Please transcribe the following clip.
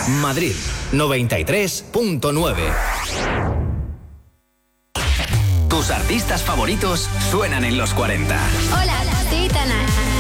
Madrid 93.9. Tus artistas favoritos suenan en los 40. Hola, soy Tana.